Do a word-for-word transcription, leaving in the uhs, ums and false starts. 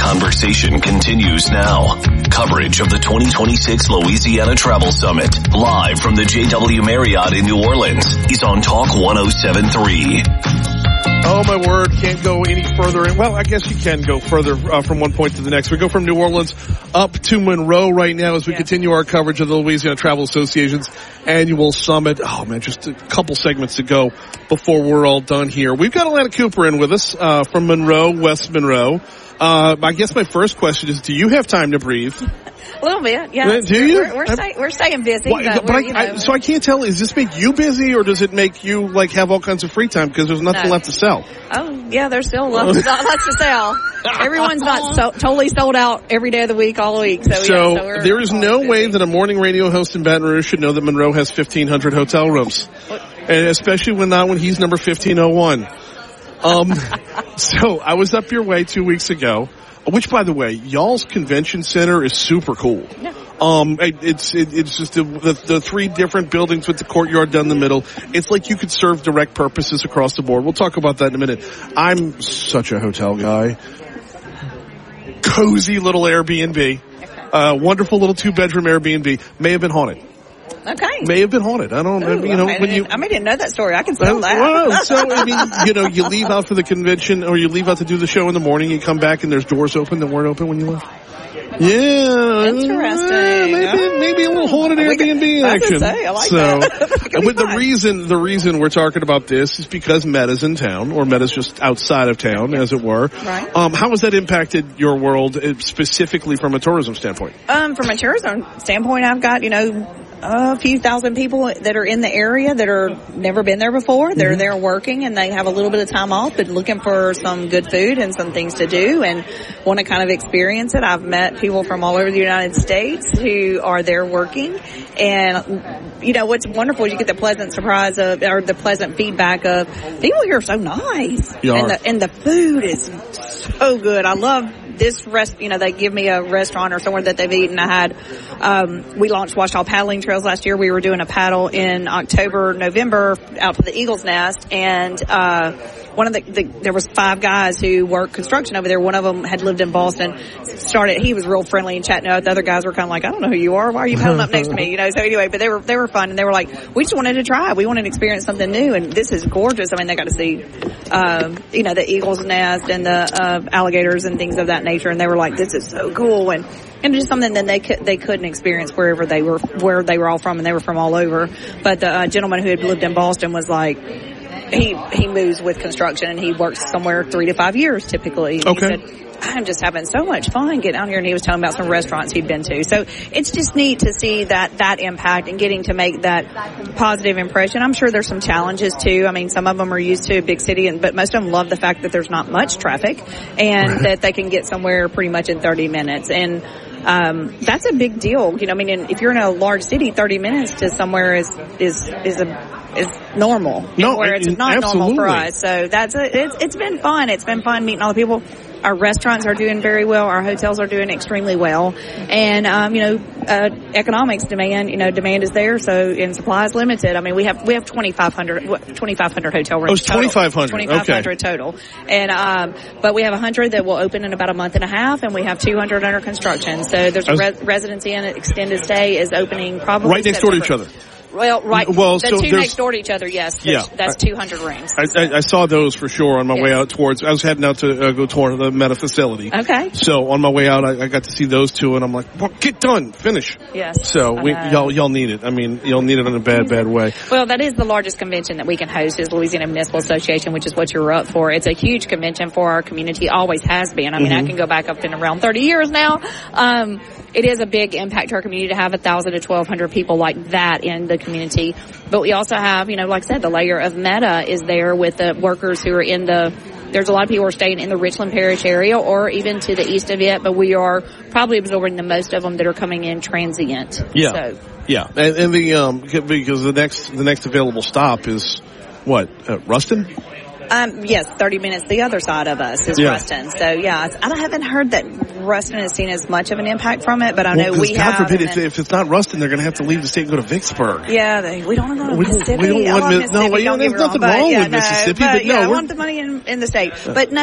conversation continues now. Coverage of the twenty twenty-six Louisiana Travel Summit, live from the J W Marriott in New Orleans, is on Talk one oh seven point three. Oh, my word, can't go any further. Well, I guess you can go further uh, from one point to the next. We go from New Orleans up to Monroe right now as we yeah. continue our coverage of the Louisiana Travel Association's annual summit. Oh, man, just a couple segments to go before we're all done here. We've got Alana Cooper in with us uh, from Monroe, West Monroe. Uh, I guess my first question is, do you have time to breathe? A little bit, yeah. Do you? We're, we're, stay, we're staying busy. Well, but but I, you know, I, so I can't tell, does this make you busy or does it make you, like, have all kinds of free time because there's nothing no. left to sell? Oh, yeah, there's still lots, lots to sell. Everyone's not so, totally sold out every day of the week, all week. So, so, yeah, so there is no busy. way that a morning radio host in Baton Rouge should know that Monroe has fifteen hundred hotel rooms. What? And especially when not when he's number fifteen oh one. Um, so I was up your way two weeks ago, which, by the way, y'all's convention center is super cool. Yeah. Um, it, it's it, it's just the, the the three different buildings with the courtyard down the middle. It's like you could serve direct purposes across the board. We'll talk about that in a minute. I'm such a hotel guy. Cozy little Airbnb, uh, wonderful little two bedroom Airbnb. May have been haunted. Okay. May have been haunted. I don't, Ooh, you know, I when you. I mean, I didn't know that story. I can tell that. Well, so, I mean, you know, you leave out for the convention or you leave out to do the show in the morning, you come back and there's doors open that weren't open when you left. Yeah. Interesting. Uh, maybe, maybe a little haunted Airbnb action. Say, I like so, that. and with the reason, the reason we're talking about this is because Meta's in town, or Meta's just outside of town, as it were. Right. Um, how has that impacted your world, specifically from a tourism standpoint? Um, from a tourism standpoint, I've got, you know, a few thousand people that are in the area that are never been there before. They're mm-hmm. there working and they have a little bit of time off, but looking for some good food and some things to do and want to kind of experience it. I've met people from all over the United States who are there working, and you know what's wonderful is you get the pleasant surprise of, or the pleasant feedback of people here are so nice, you and are. the and the food is so good. I love this rest, you know, they give me a restaurant or somewhere that they've eaten. I had, um, we launched Ouachita Paddling Trails last year. We were doing a paddle in October, November out to the Eagle's Nest. And, uh, one of the, the, there was five guys who worked construction over there. One of them had lived in Boston, started, he was real friendly and chatting. The other guys were kind of like, I don't know who you are. Why are you paddling up next to me? You know, so anyway, but they were, they were fun and they were like, we just wanted to try. We wanted to experience something new. And this is gorgeous. I mean, they got to see, um, you know, the Eagle's Nest and the, uh, alligators and things of that nature. And they were like, this is so cool. And, and just something that they could, they couldn't experience wherever they were, where they were all from. And they were from all over. But the uh, gentleman who had lived in Boston was like, he, he moves with construction and he works somewhere three to five years typically. And okay. He said, I'm just having so much fun getting out here. And he was telling about some restaurants he'd been to. So it's just neat to see that, that impact and getting to make that positive impression. I'm sure there's some challenges too. I mean, some of them are used to a big city, and, but most of them love the fact that there's not much traffic and that they can get somewhere pretty much in thirty minutes. And, um, that's a big deal. You know, I mean, if you're in a large city, thirty minutes to somewhere is, is, is a, is normal. No, where it's not absolutely. normal for us. So that's a, it's, it's been fun. It's been fun meeting all the people. Our restaurants are doing very well. Our hotels are doing extremely well. And, um, you know, uh, economics demand, you know, demand is there. So, and supply is limited. I mean, we have, we have twenty-five hundred, twenty-five hundred hotel rooms. Oh, it's twenty-five hundred. twenty-five hundred okay. total. And, um, but we have one hundred that will open in about a month and a half, and we have two hundred under construction. So there's a res- Residency Inn extended stay is opening probably right next door to each other. Well, right. Well, the so two next door to each other, yes. Yeah, that's two hundred rooms. I, I, I saw those for sure on my yes. way out towards. I was heading out to uh, go toward the Meta facility. Okay. So on my way out, I, I got to see those two, and I'm like, well, "Get done, finish." Yes. So we, y'all, y'all need it. I mean, y'all need it in a bad, bad way. Well, that is the largest convention that we can host, is Louisiana Municipal Association, which is what you're up for. It's a huge convention for our community. Always has been. I mean, mm-hmm. I can go back up in around thirty years now. Um, it is a big impact to our community to have a thousand to twelve hundred people like that in the community. But we also have, you know, like I said, the layer of Meta is there with the workers who are in the, there's a lot of people who are staying in the Richland Parish area or even to the east of it, but we are probably absorbing the most of them that are coming in transient. Yeah. So. Yeah. And, and the, um, because the next, the next available stop is what, uh, Ruston? Um, yes, thirty minutes the other side of us is yeah. Ruston. So, yeah, I haven't heard that Ruston has seen as much of an impact from it, but I know well, we God have. God forbid, if, if it's not Ruston, they're going to have to leave the state and go to Vicksburg. Yeah, they, we don't want to go to we Mississippi. We don't I want love Mississippi. No, well, don't there's get nothing wrong, wrong but, with yeah, Mississippi, no, but, but no. Yeah, I want the money in, in the state. But no.